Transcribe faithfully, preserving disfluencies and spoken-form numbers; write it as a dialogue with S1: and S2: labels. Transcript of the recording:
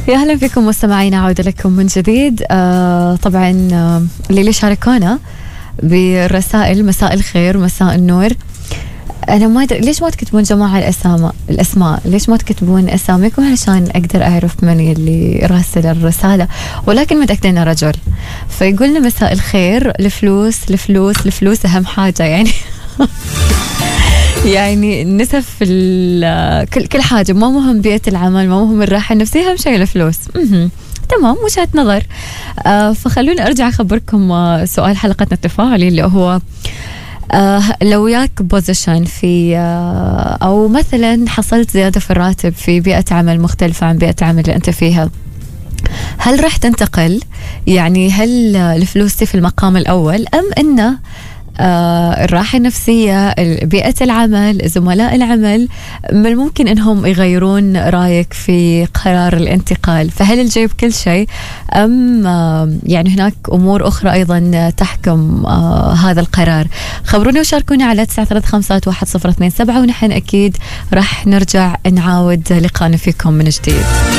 S1: يا أهلا فيكم مستمعينا، عودة لكم من جديد. آه طبعا آه اللي شاركونا بالرسائل مساء الخير مساء النور. أنا ما أدري ليش ما تكتبون جماعة الأسماء الأسماء ليش ما تكتبون أساميكم علشان أقدر أعرف من اللي راسل الرسالة، ولكن متأكدة إنه رجل فيقولنا مساء الخير. الفلوس الفلوس الفلوس أهم حاجة يعني يعني نسف كل كل حاجة، ما مهم بيئة العمل، ما مهم الراحة النفسية، أهم شيء الفلوس. تمام، وجهة نظر. آه فخلوني أرجع أخبركم آه سؤال حلقتنا التفاعلي اللي هو آه لو ياك بوزيشن في آه أو مثلا حصلت زيادة في الراتب في بيئة عمل مختلفة عن بيئة العمل اللي أنت فيها، هل راح تنتقل؟ يعني هل الفلوس في المقام الأول أم إنه آه الراحة النفسية، بيئة العمل، زملاء العمل من الممكن أنهم يغيرون رأيك في قرار الانتقال؟ فهل الجيب كل شيء أم آه يعني هناك أمور أخرى أيضا تحكم آه هذا القرار؟ خبروني وشاركوني على تسعة ثلاثة خمسة واحد صفر اثنين سبعة، ونحن أكيد راح نرجع نعاود لقانا فيكم من جديد.